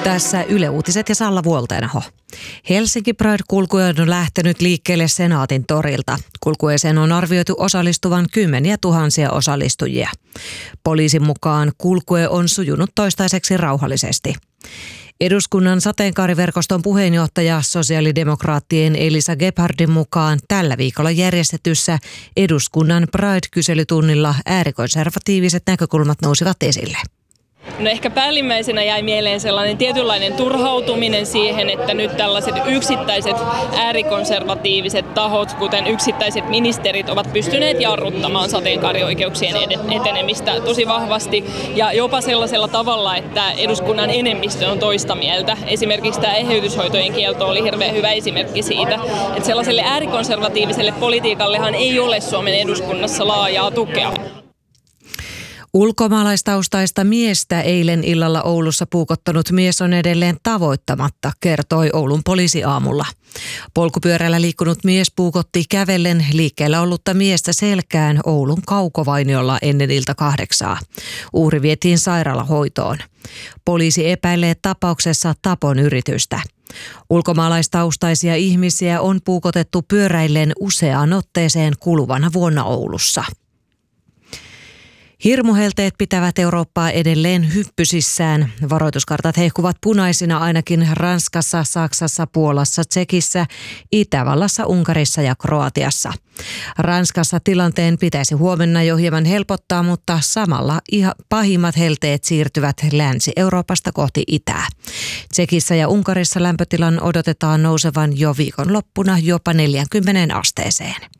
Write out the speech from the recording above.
Tässä Yle Uutiset ja Salla Vuolteenaho. Helsinki Pride-kulkue on lähtenyt liikkeelle Senaatin torilta. Kulkueeseen on arvioitu osallistuvan kymmeniä tuhansia osallistujia. Poliisin mukaan kulkue on sujunut toistaiseksi rauhallisesti. Eduskunnan sateenkaariverkoston puheenjohtaja sosiaalidemokraattien Elisa Gebhardin mukaan tällä viikolla järjestetyssä eduskunnan Pride-kyselytunnilla äärikonservatiiviset näkökulmat nousivat esille. No ehkä päällimmäisenä jäi mieleen sellainen tietynlainen turhautuminen siihen, että nyt tällaiset yksittäiset äärikonservatiiviset tahot, kuten yksittäiset ministerit, ovat pystyneet jarruttamaan sateenkaarioikeuksien etenemistä tosi vahvasti ja jopa sellaisella tavalla, että eduskunnan enemmistö on toista mieltä. Esimerkiksi tämä eheytyshoitojen kielto oli hirveän hyvä esimerkki siitä, että sellaiselle äärikonservatiiviselle politiikallehan ei ole Suomen eduskunnassa laajaa tukea. Ulkomaalaistaustaista miestä eilen illalla Oulussa puukottanut mies on edelleen tavoittamatta, kertoi Oulun poliisi aamulla. Polkupyörällä liikkunut mies puukotti kävellen liikkeellä ollutta miestä selkään Oulun Kaukovainiolla ennen ilta 8. Uhri vietiin sairaalahoitoon. Poliisi epäilee tapauksessa tapon yritystä. Ulkomaalaistaustaisia ihmisiä on puukotettu pyöräillen useaan otteeseen kuluvana vuonna Oulussa. Hirmuhelteet pitävät Eurooppaa edelleen hyppysissään. Varoituskartat hehkuvat punaisina ainakin Ranskassa, Saksassa, Puolassa, Tšekissä, Itävallassa, Unkarissa ja Kroatiassa. Ranskassa tilanteen pitäisi huomenna jo hieman helpottaa, mutta samalla pahimmat helteet siirtyvät Länsi-Euroopasta kohti itää. Tšekissä ja Unkarissa lämpötilan odotetaan nousevan jo viikonloppuna jopa 40 asteeseen.